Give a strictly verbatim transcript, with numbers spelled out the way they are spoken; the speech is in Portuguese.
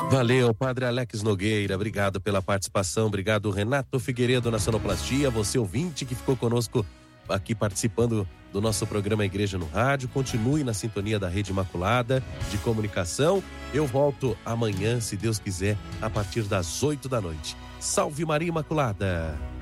Valeu, Padre Alex Nogueira, obrigado pela participação, obrigado Renato Figueiredo na sonoplastia, você ouvinte que ficou conosco aqui participando do nosso programa Igreja no Rádio, continue na sintonia da Rede Imaculada de Comunicação, eu volto amanhã, se Deus quiser, a partir das oito da noite. Salve Maria Imaculada!